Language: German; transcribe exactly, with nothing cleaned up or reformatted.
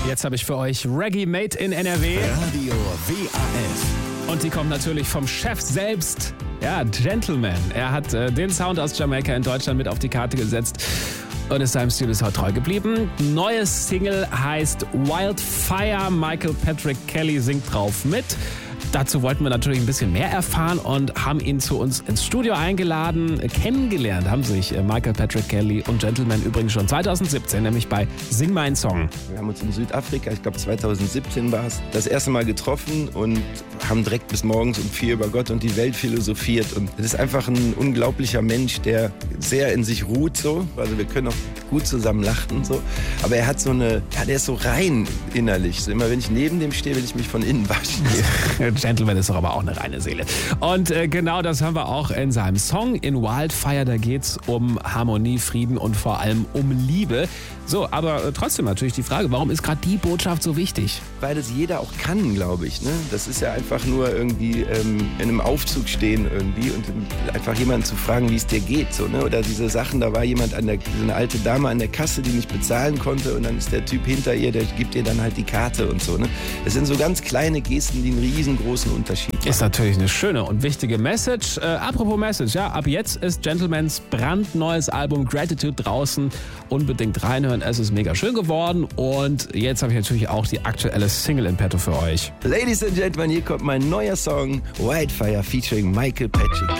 Jetzt habe ich für euch Reggae Made in N R W. Radio W A F. Und die kommt natürlich vom Chef selbst. Ja, Gentleman. Er hat äh, den Sound aus Jamaika in Deutschland mit auf die Karte gesetzt und ist seinem Stil bis heute treu geblieben. Neues Single heißt Wildfire. Michael Patrick Kelly singt drauf mit. Dazu wollten wir natürlich ein bisschen mehr erfahren und haben ihn zu uns ins Studio eingeladen. Kennengelernt haben sich Michael Patrick Kelly und Gentleman übrigens schon zwanzig siebzehn, nämlich bei Sing Mein Song. Wir haben uns in Südafrika, ich glaube zwanzig siebzehn war es, das erste Mal getroffen und haben direkt bis morgens um vier über Gott und die Welt philosophiert. Und es ist einfach ein unglaublicher Mensch, der sehr in sich ruht so. Also wir können auch gut zusammen lachen so. Aber er hat so eine, ja, der ist so rein innerlich. So immer wenn ich neben dem stehe, will ich mich von innen waschen. Gentleman ist doch aber auch eine reine Seele. Und äh, genau das haben wir auch in seinem Song in Wildfire. Da geht's um Harmonie, Frieden und vor allem um Liebe. So, aber äh, trotzdem natürlich die Frage, warum ist gerade die Botschaft so wichtig? Weil das jeder auch kann, glaube ich. Ne? Das ist ja einfach nur irgendwie ähm, in einem Aufzug stehen irgendwie und einfach jemanden zu fragen, wie es dir geht. So, ne? Oder diese Sachen, da war jemand, an der, eine alte Dame an der Kasse, die nicht bezahlen konnte und dann ist der Typ hinter ihr, der gibt ihr dann halt die Karte und so. Ne? Das sind so ganz kleine Gesten, die einen riesengroßen Unterschied machen. Ist natürlich eine schöne und wichtige Message. Äh, apropos Message, ja, ab jetzt ist Gentlemans brandneues Album Gratitude draußen. Unbedingt reinhören, es ist mega schön geworden. Und jetzt habe ich natürlich auch die aktuelle Single in petto für euch. Ladies and Gentlemen, hier kommt mein neuer Song Wildfire featuring Michael Patrick.